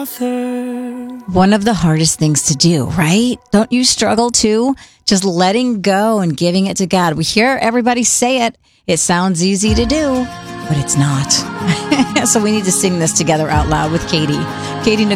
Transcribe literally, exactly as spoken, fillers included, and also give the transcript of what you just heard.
author. One of the hardest things to do, right? Don't you struggle too? Just letting go and giving it to God. We hear everybody say it. It sounds easy to do, but it's not. So we need to sing this together out loud with Katie. Katie